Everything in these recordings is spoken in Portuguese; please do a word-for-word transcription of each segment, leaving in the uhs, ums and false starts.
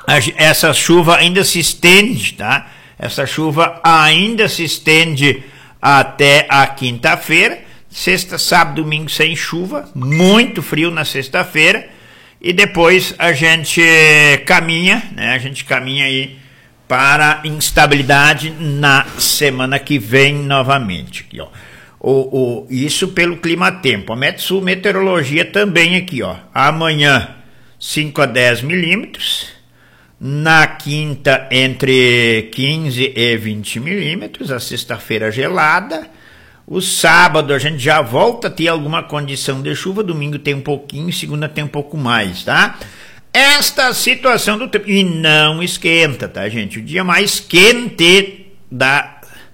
essa chuva ainda se estende, tá? Essa chuva ainda se estende até a quinta-feira, sexta, sábado, domingo sem chuva, muito frio na sexta-feira, e depois a gente caminha, né? A gente caminha aí para instabilidade na semana que vem novamente, aqui, ó. O, o, isso pelo clima-tempo. A Metsul Meteorologia também aqui, ó. Amanhã, cinco a dez milímetros. Na quinta, entre quinze e vinte milímetros. A sexta-feira gelada. O sábado a gente já volta a ter alguma condição de chuva. Domingo tem um pouquinho, segunda tem um pouco mais, tá? Esta situação do tempo. E não esquenta, tá, gente? O dia mais quente da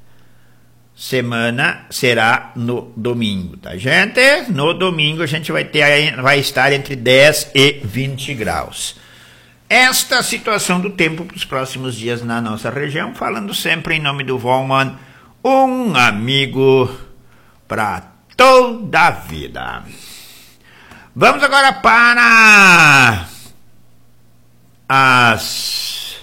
semana será no domingo, tá, gente? No domingo a gente vai ter, vai estar entre dez e vinte graus. Esta situação do tempo para os próximos dias na nossa região, falando sempre em nome do Volman, um amigo para toda a vida. Vamos agora para as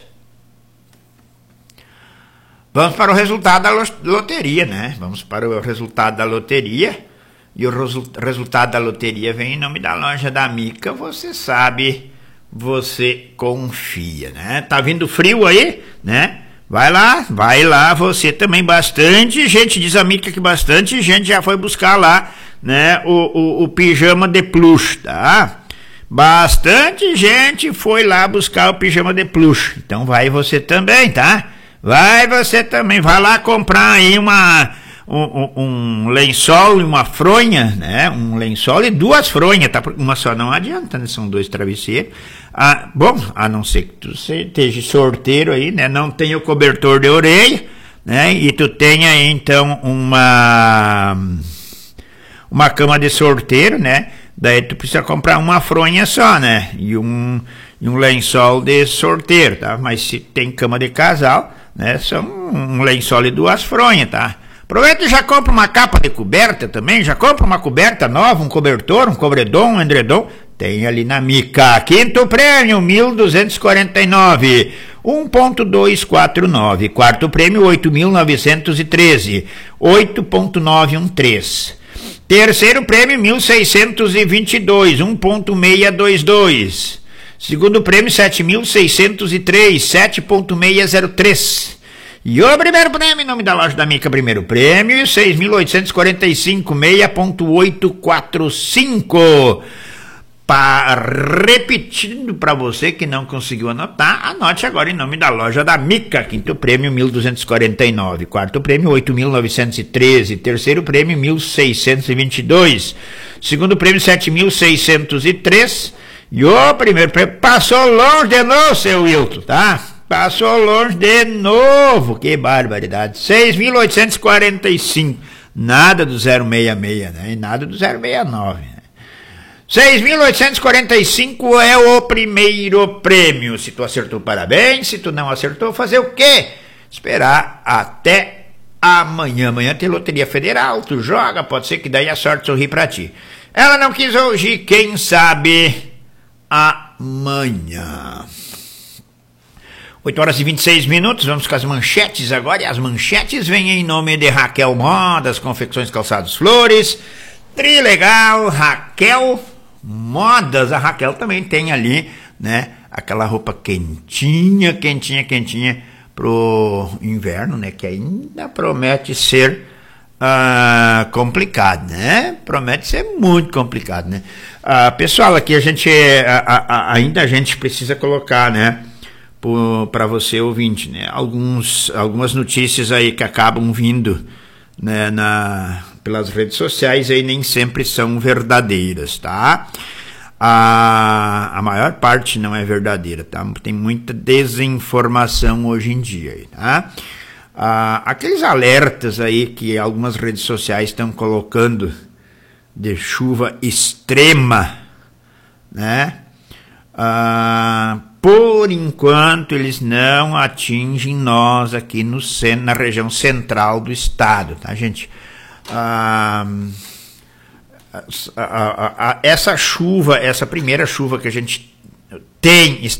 Vamos para o resultado da loteria, né? Vamos para o resultado da loteria. E o resu resultado da loteria vem em nome da loja da Mica. Você sabe, você confia, né? Tá vindo frio aí, né? Vai lá, vai lá, você também. Bastante gente, diz a Mica que bastante gente já foi buscar lá, né? O, o, o pijama de plush, tá? Bastante gente foi lá buscar o pijama de plush. Então vai você também, tá? Vai você também, vai lá comprar aí uma, um, um lençol e uma fronha, né? Um lençol e duas fronhas, tá? Uma só não adianta, né? São dois travesseiros. Ah, bom, a não ser que tu esteja sorteiro aí, né? Não tenha o cobertor de orelha, né? E tu tenha aí, então, uma, uma cama de sorteiro, né? Daí tu precisa comprar uma fronha só, né? E um, e um lençol de sorteiro, tá? Mas se tem cama de casal, né? São um lençol e duas fronhas, tá? Aproveita e já compra uma capa de coberta também, já compra uma coberta nova, um cobertor, um cobredom, um edredom, tem ali na Mica. Quinto prêmio, mil duzentos e quarenta e nove, um ponto duzentos e quarenta e nove. Quarto prêmio, oito mil novecentos e treze, oito ponto novecentos e treze. Terceiro prêmio, mil seiscentos e vinte e dois, um ponto seiscentos e vinte e dois. Segundo prêmio, sete mil seiscentos e três, sete ponto seiscentos e três. E o primeiro prêmio, em nome da loja da Mica, primeiro prêmio, seis mil oitocentos e quarenta e cinco, seis ponto oitocentos e quarenta e cinco. Pa... Repetindo para você que não conseguiu anotar, anote agora em nome da loja da Mica. Quinto prêmio, mil duzentos e quarenta e nove. Quarto prêmio, oito mil novecentos e treze. Terceiro prêmio, mil seiscentos e vinte e dois. Segundo prêmio, sete mil seiscentos e três. E o primeiro prêmio passou longe de novo, seu Wilton, tá? Passou longe de novo, que barbaridade. seis mil oitocentos e quarenta e cinco, nada do zero seis seis, né? E nada do zero seis nove, né? seis mil oitocentos e quarenta e cinco é o primeiro prêmio. Se tu acertou, parabéns. Se tu não acertou, fazer o quê? Esperar até amanhã. Amanhã tem Loteria Federal, tu joga, pode ser que daí a sorte sorri pra ti. Ela não quis hoje, quem sabe amanhã. oito horas e vinte e seis minutos, vamos com as manchetes agora, e as manchetes vêm em nome de Raquel Modas, Confecções, Calçados, Flores, Trilegal, Raquel Modas. A Raquel também tem ali, né, aquela roupa quentinha, quentinha, quentinha pro inverno, né, que ainda promete ser Uh, complicado, né? Promete ser muito complicado, né? Uh, pessoal, aqui a gente a, a, ainda a gente precisa colocar, né, para você ouvinte, né, alguns, algumas notícias aí que acabam vindo, né, na, pelas redes sociais aí nem sempre são verdadeiras, tá? A, a maior parte não é verdadeira, tá? Tem muita desinformação hoje em dia, aí, tá? Ah, aqueles alertas aí que algumas redes sociais estão colocando de chuva extrema, né? Ah, por enquanto eles não atingem nós aqui no, na região central do estado, tá, gente? Ah, a, a, a, essa chuva, essa primeira chuva que a gente tem